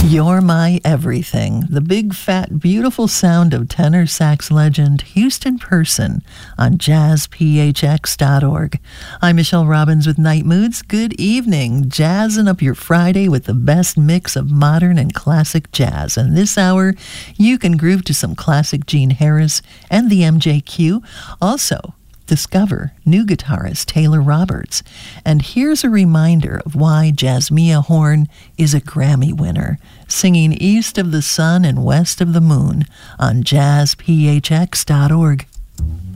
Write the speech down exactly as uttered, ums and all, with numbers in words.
You're My Everything, the big, fat, beautiful sound of tenor sax legend Houston Person on jazz p h x dot org. I'm Michelle Robbins with Night Moods. Good evening. Jazzing up your Friday with the best mix of modern and classic jazz. And this hour, you can groove to some classic Gene Harris and the M J Q. Also, discover new guitarist Taylor Roberts. And here's a reminder of why Jazzmeia Horn is a Grammy winner, singing East of the Sun and West of the Moon on jazz p h x dot org.